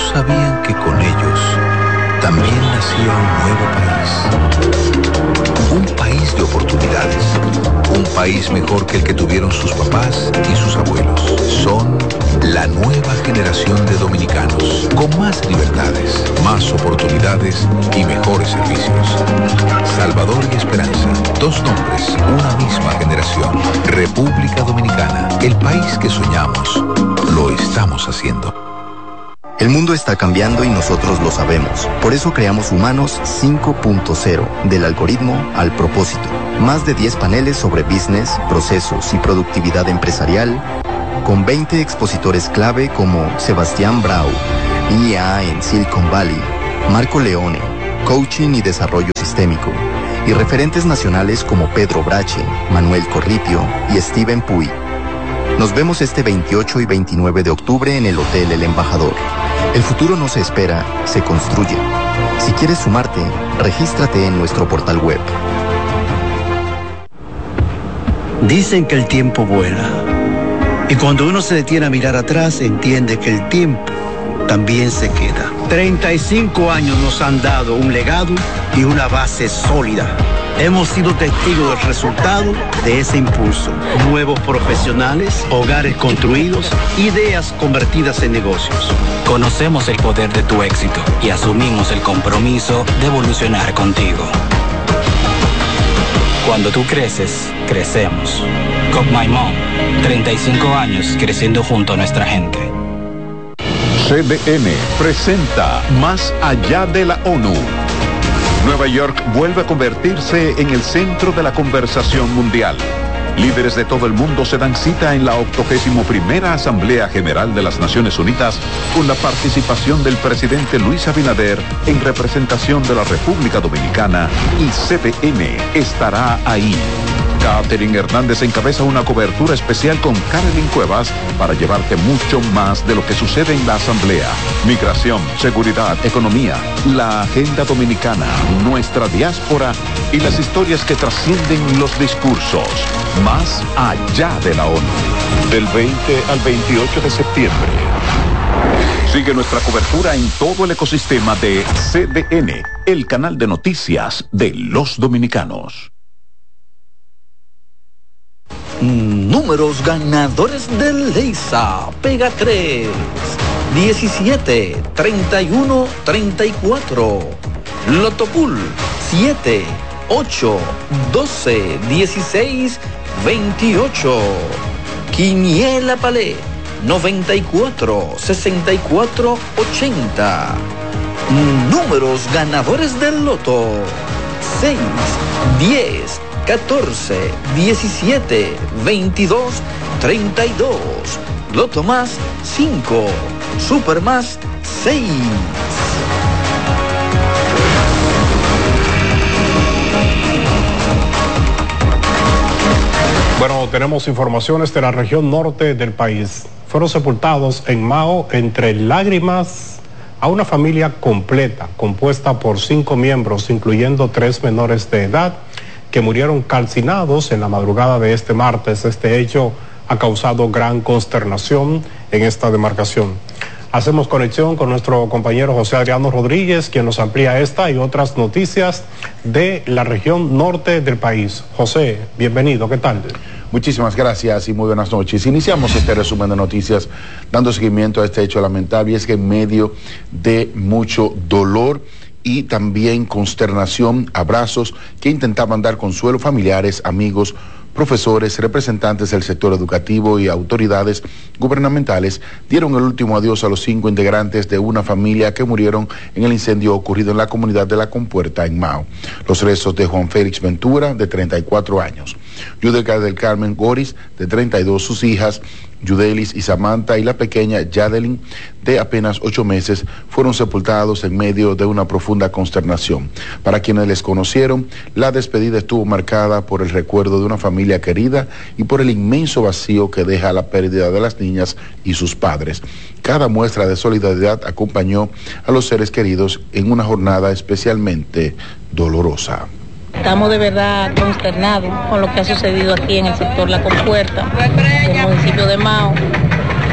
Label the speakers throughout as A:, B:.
A: sabían que con ellos también nacía un nuevo país. Un país de oportunidades. Un país mejor que el que tuvieron sus papás y sus abuelos. Son la nueva generación de dominicanos, con más libertades, más oportunidades y mejores servicios. Salvador y Esperanza, dos nombres, una misma generación. República Dominicana, el país que soñamos, lo estamos haciendo.
B: El mundo está cambiando y nosotros lo sabemos. Por eso creamos Humanos 5.0, del algoritmo al propósito. Más de 10 paneles sobre business, procesos y productividad empresarial, con 20 expositores clave como Sebastián Brau, IA en Silicon Valley, Marco Leone, Coaching y Desarrollo Sistémico, y referentes nacionales como Pedro Brache, Manuel Corripio y Steven Puy. Nos vemos este 28 y 29 de octubre en el Hotel El Embajador. El futuro no se espera, se construye. Si quieres sumarte, regístrate en nuestro portal web.
C: Dicen que el tiempo vuela. Y cuando uno se detiene a mirar atrás, entiende que el tiempo también se queda. 35 años nos han dado un legado y una base sólida. Hemos sido testigos del resultado de ese impulso. Nuevos profesionales, hogares construidos, ideas convertidas en negocios.
D: Conocemos el poder de tu éxito y asumimos el compromiso de evolucionar contigo. Cuando tú creces, crecemos. Cop My Mom, 35 años creciendo junto a nuestra gente.
E: CDN presenta Más allá de la ONU. Nueva York vuelve a convertirse en el centro de la conversación mundial. Líderes de todo el mundo se dan cita en la 81ª Asamblea General de las Naciones Unidas con la participación del presidente Luis Abinader en representación de la República Dominicana y CDN estará ahí. Catherine Hernández encabeza una cobertura especial con Carolyn Cuevas para llevarte mucho más de lo que sucede en la Asamblea. Migración, seguridad, economía, la agenda dominicana, nuestra diáspora y las historias que trascienden los discursos. Más allá de la ONU. Del 20 al 28 de septiembre. Sigue nuestra cobertura en todo el ecosistema de CDN, el canal de noticias de los dominicanos.
F: Números ganadores de Leisa. Pega 3, 17, 31, 34. Lotopool 7, 8, 12, 16, 28. Quiniela Palé 94, 64, 80. Números ganadores del Loto 6, 10, 14, 17, 22, 32. Loto más 5, Super más 6.
G: Bueno, tenemos informaciones de la región norte del país. Fueron sepultados en Mao entre lágrimas a una familia completa, compuesta por 5 miembros, incluyendo 3 menores de edad, que murieron calcinados en la madrugada de este martes. Este hecho ha causado gran consternación en esta demarcación. Hacemos conexión con nuestro compañero José Adriano Rodríguez, quien nos amplía esta y otras noticias de la región norte del país. José, bienvenido, ¿qué tal?
H: Muchísimas gracias y muy buenas noches. Iniciamos este resumen de noticias dando seguimiento a este hecho lamentable, y es que en medio de mucho dolor y también consternación, abrazos que intentaban dar consuelo, familiares, amigos, profesores, representantes del sector educativo y autoridades gubernamentales dieron el último adiós a los 5 integrantes de una familia que murieron en el incendio ocurrido en la comunidad de La Compuerta, en Mao. Los restos de Juan Félix Ventura, de 34 años, Yudelka del Carmen Goris, de 32, sus hijas Yudelis y Samantha y la pequeña Yadelin, de apenas 8 meses, fueron sepultados en medio de una profunda consternación. Para quienes les conocieron, la despedida estuvo marcada por el recuerdo de una familia querida y por el inmenso vacío que deja la pérdida de las niñas y sus padres. Cada muestra de solidaridad acompañó a los seres queridos en una jornada especialmente dolorosa.
I: Estamos de verdad consternados con lo que ha sucedido aquí en el sector La Compuerta, del municipio de Mao.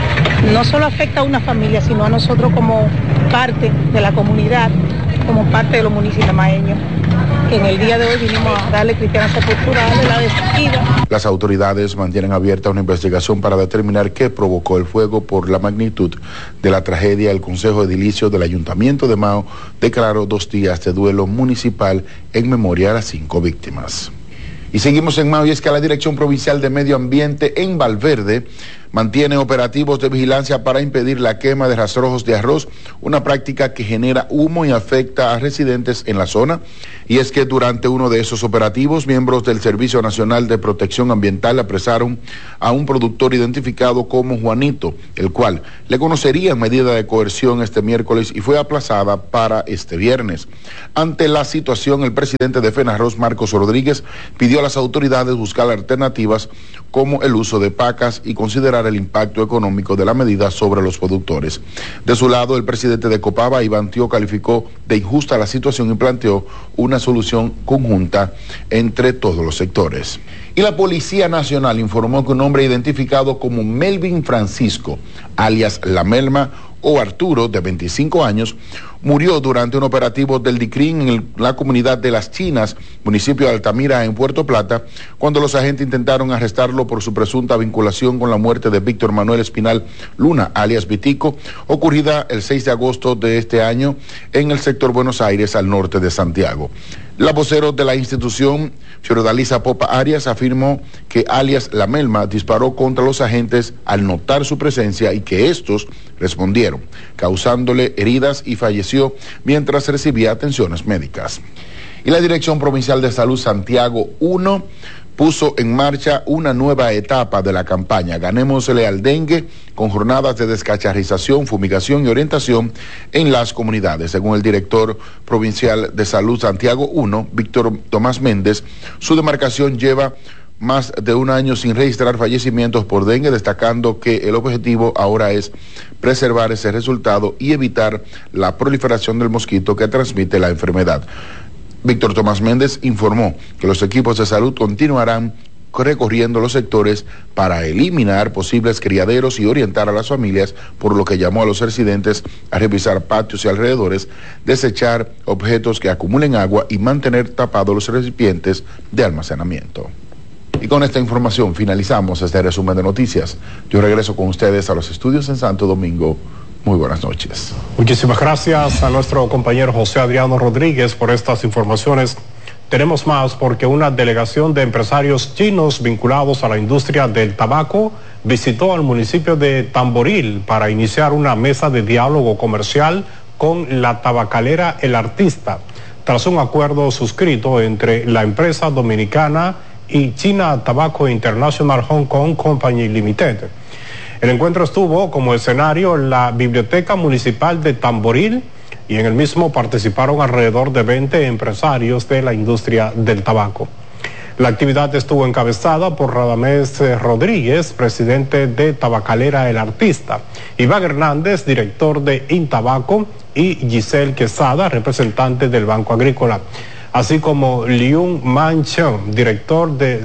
I: no solo afecta a una familia, sino a nosotros como parte de la comunidad, como parte de los municipios maeños, que en el día de hoy vinimos a darle cristiana sepultura de la despedida.
H: Las autoridades mantienen abierta una investigación para determinar qué provocó el fuego. Por la magnitud de la tragedia, el Consejo Edilicio del Ayuntamiento de Mao declaró 2 días de duelo municipal en memoria a las 5 víctimas. Y seguimos en Mao, y es que la Dirección Provincial de Medio Ambiente en Valverde mantiene operativos de vigilancia para impedir la quema de rastrojos de arroz, una práctica que genera humo y afecta a residentes en la zona. Y es que durante uno de esos operativos, miembros del Servicio Nacional de Protección Ambiental apresaron a un productor identificado como Juanito, el cual le conocería en medida de coerción este miércoles y fue aplazada para este viernes. Ante la situación, el presidente de FENARROZ, Marcos Rodríguez, pidió a las autoridades buscar alternativas como el uso de pacas y considerar el impacto económico de la medida sobre los productores. De su lado, el presidente de Copaba, Iván Tío, calificó de injusta la situación y planteó una solución conjunta entre todos los sectores. Y la Policía Nacional informó que un hombre identificado como Melvin Francisco, alias La Melma, o Arturo, de 25 años, murió durante un operativo del DICRIN en la comunidad de Las Chinas, municipio de Altamira, en Puerto Plata, cuando los agentes intentaron arrestarlo por su presunta vinculación con la muerte de Víctor Manuel Espinal Luna, alias Vitico, ocurrida el 6 de agosto de este año en el sector Buenos Aires, al norte de Santiago. La vocero de la institución, Fiordalisa Popa Arias, afirmó que alias La Melma disparó contra los agentes al notar su presencia y que estos respondieron, causándole heridas, y falleció mientras recibía atenciones médicas. Y la Dirección Provincial de Salud Santiago 1 puso en marcha una nueva etapa de la campaña Ganémosle al Dengue, con jornadas de descacharrización, fumigación y orientación en las comunidades. Según el director provincial de Salud Santiago 1, Víctor Tomás Méndez, su demarcación lleva más de un año sin registrar fallecimientos por dengue, destacando que el objetivo ahora es preservar ese resultado y evitar la proliferación del mosquito que transmite la enfermedad. Víctor Tomás Méndez informó que los equipos de salud continuarán recorriendo los sectores para eliminar posibles criaderos y orientar a las familias, por lo que llamó a los residentes a revisar patios y alrededores, desechar objetos que acumulen agua y mantener tapados los recipientes de almacenamiento. Y con esta información finalizamos este resumen de noticias. Yo regreso con ustedes a los estudios en Santo Domingo. Muy buenas noches.
G: Muchísimas gracias a nuestro compañero José Adriano Rodríguez por estas informaciones. Tenemos más, porque una delegación de empresarios chinos vinculados a la industria del tabaco visitó al municipio de Tamboril para iniciar una mesa de diálogo comercial con la tabacalera El Artista, tras un acuerdo suscrito entre la empresa dominicana y China Tobacco International Hong Kong Company Limited. El encuentro estuvo como escenario en la Biblioteca Municipal de Tamboril, y en el mismo participaron alrededor de 20 empresarios de la industria del tabaco. La actividad estuvo encabezada por Radamés Rodríguez, presidente de Tabacalera El Artista, Iván Hernández, director de Intabaco, y Giselle Quesada, representante del Banco Agrícola, así como Liu Mancheng, director de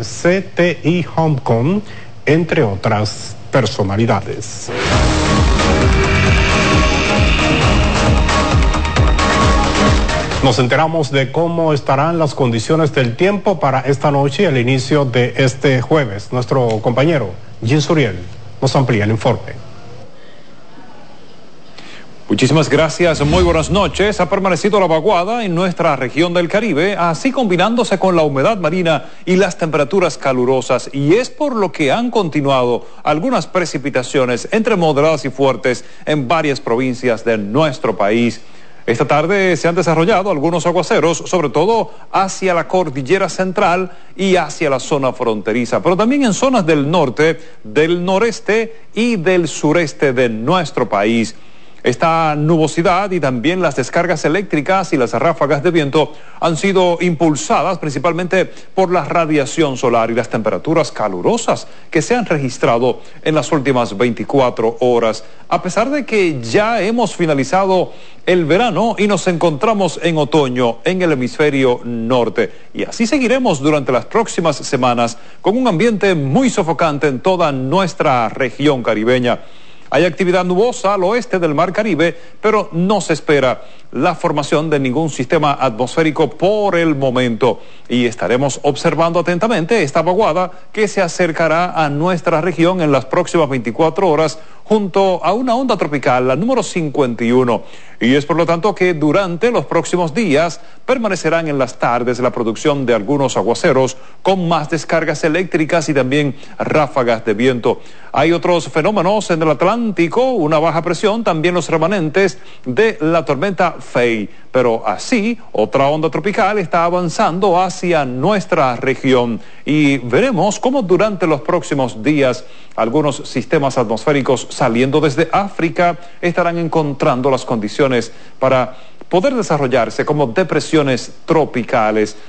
G: CTI Hong Kong, entre otras personalidades. Nos enteramos de cómo estarán las condiciones del tiempo para esta noche y el inicio de este jueves. Nuestro compañero Jim Suriel nos amplía el informe.
J: Muchísimas gracias, muy buenas noches. Ha permanecido la vaguada en nuestra región del Caribe, así combinándose con la humedad marina y las temperaturas calurosas, y es por lo que han continuado algunas precipitaciones entre moderadas y fuertes en varias provincias de nuestro país. Esta tarde se han desarrollado algunos aguaceros, sobre todo hacia la cordillera central y hacia la zona fronteriza, pero también en zonas del norte, del noreste y del sureste de nuestro país. Esta nubosidad y también las descargas eléctricas y las ráfagas de viento han sido impulsadas principalmente por la radiación solar y las temperaturas calurosas que se han registrado en las últimas 24 horas. A pesar de que ya hemos finalizado el verano y nos encontramos en otoño en el hemisferio norte. Y así seguiremos durante las próximas semanas con un ambiente muy sofocante en toda nuestra región caribeña. Hay actividad nubosa al oeste del Mar Caribe, pero no se espera la formación de ningún sistema atmosférico por el momento. Y estaremos observando atentamente esta vaguada que se acercará a nuestra región en las próximas 24 horas junto a una onda tropical, la número 51. Y es por lo tanto que durante los próximos días permanecerán en las tardes la producción de algunos aguaceros con más descargas eléctricas y también ráfagas de viento. Hay otros fenómenos en el Atlántico, una baja presión, también los remanentes de la tormenta Fay. Pero así, otra onda tropical está avanzando hacia nuestra región y veremos cómo durante los próximos días algunos sistemas atmosféricos saliendo desde África estarán encontrando las condiciones para poder desarrollarse como depresiones tropicales